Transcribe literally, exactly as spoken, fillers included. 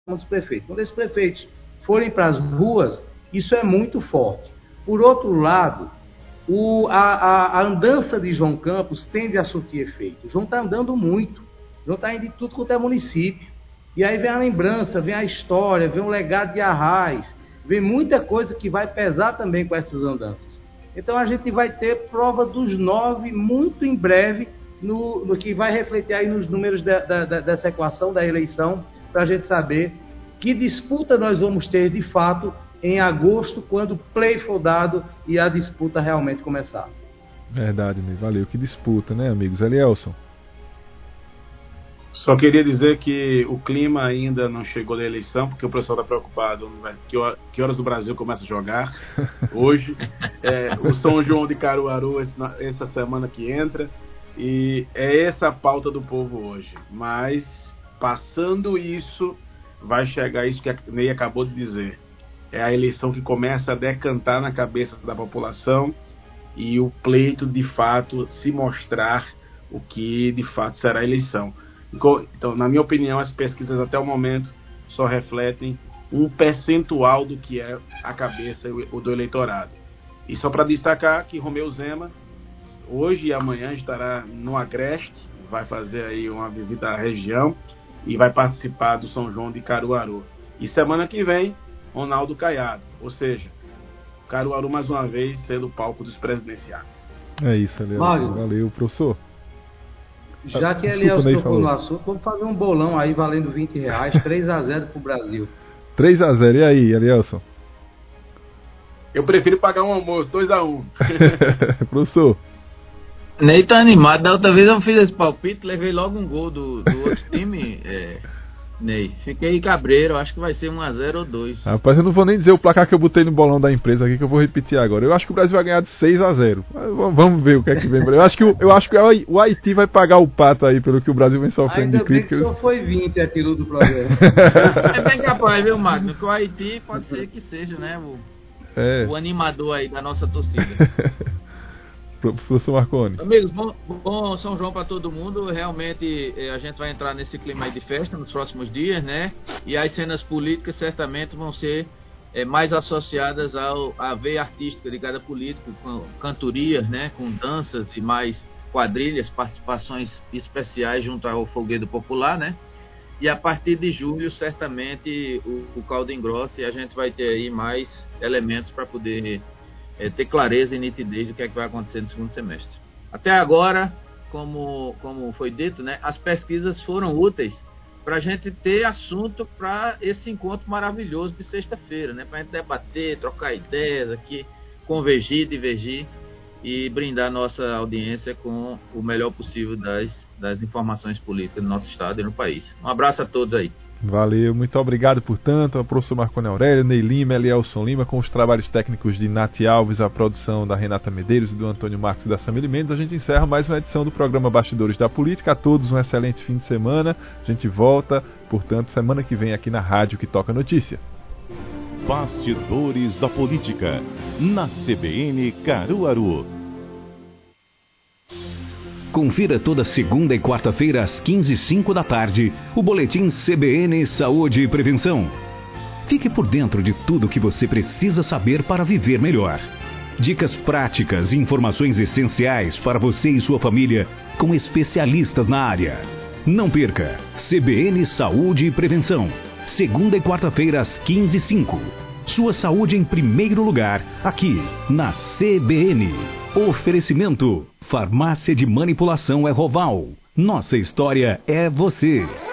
dos prefeitos. Quando esses prefeitos forem para as ruas, isso é muito forte. Por outro lado, o, a, a, a andança de João Campos tende a surtir efeito. O João está andando muito. O João está indo de tudo quanto é município. E aí vem a lembrança, vem a história, vem o legado de Arraiz, vem muita coisa que vai pesar também com essas andanças. Então a gente vai ter prova dos nove muito em breve, no, no que vai refletir aí nos números da, da, da, dessa equação da eleição, para a gente saber que disputa nós vamos ter de fato em agosto, quando o play for dado e a disputa realmente começar. Verdade, Ney. Valeu. Que disputa, né, amigos? Elielson. Só queria dizer que o clima ainda não chegou da eleição, porque o pessoal está preocupado. Que, que horas o Brasil começa a jogar hoje? É, o São João de Caruaru essa semana que entra. E é essa a pauta do povo hoje. Mas, passando isso, vai chegar isso que a Ney acabou de dizer. É a eleição que começa a decantar na cabeça da população e o pleito, de fato, se mostrar o que, de fato, será a eleição. Então, na minha opinião, as pesquisas até o momento só refletem um percentual do que é a cabeça do eleitorado. E só para destacar que Romeu Zema, hoje e amanhã, estará no Agreste, vai fazer aí uma visita à região e vai participar do São João de Caruaru. E semana que vem, Ronaldo Caiado, ou seja, Caruaru mais uma vez sendo o palco dos presidenciais. É isso, Elielson. Valeu, professor. Já que Elielson tocou no assunto, vamos fazer um bolão aí valendo vinte reais, três a zero pro Brasil. três a zero, e aí, Elielson? Eu prefiro pagar um almoço, dois a um. Professor. Ney tá animado, da outra vez eu fiz esse palpite, levei logo um gol do, do outro time, é, Ney. Fiquei cabreiro, acho que vai ser um a zero ou dois. Rapaz, eu não vou nem dizer o placar que eu botei no bolão da empresa aqui, que eu vou repetir agora. Eu acho que o Brasil vai ganhar de seis a zero. Vamos ver o que é que vem. Eu acho que o, eu acho que o Haiti vai pagar o pato aí pelo que o Brasil vem sofrendo. Ainda de críticas. Ainda bem que só foi vinte aquilo do programa. É bem capaz, viu, Magno? Que o Haiti pode ser que seja, né, o, é. o animador aí da nossa torcida. Professor Marconi. Amigos, bom, bom São João para todo mundo. Realmente a gente vai entrar nesse clima aí de festa nos próximos dias, né? E as cenas políticas certamente vão ser é, mais associadas ao, à veia artística de cada político, com cantorias, né? Com danças e mais quadrilhas, participações especiais junto ao Folguedo Popular, né? E a partir de julho, certamente, o, o caldo engrossa e a gente vai ter aí mais elementos para poder É, ter clareza e nitidez do que é que vai acontecer no segundo semestre. Até agora, como, como foi dito, né, as pesquisas foram úteis para a gente ter assunto para esse encontro maravilhoso de sexta-feira, né, para a gente debater, trocar ideias aqui, convergir, divergir e brindar nossa audiência com o melhor possível das, das informações políticas do nosso estado e no país. Um abraço a todos aí. Valeu, muito obrigado, portanto, ao professor Marconi Aurélio, Ney Lima, Elielson Lima, com os trabalhos técnicos de Nath Alves, a produção da Renata Medeiros e do Antônio Marcos e da Samile Mendes. A gente encerra mais uma edição do programa Bastidores da Política. A todos um excelente fim de semana. A gente volta, portanto, semana que vem aqui na Rádio que Toca Notícia. Bastidores da Política, na C B N Caruaru. Confira toda segunda e quarta-feira às quinze e cinco da tarde o boletim C B N Saúde e Prevenção. Fique por dentro de tudo o que você precisa saber para viver melhor. Dicas práticas e informações essenciais para você e sua família com especialistas na área. Não perca C B N Saúde e Prevenção, segunda e quarta-feira às quinze e cinco. Sua saúde em primeiro lugar, aqui na C B N. Oferecimento: Farmácia de Manipulação Erroval. Nossa história é você.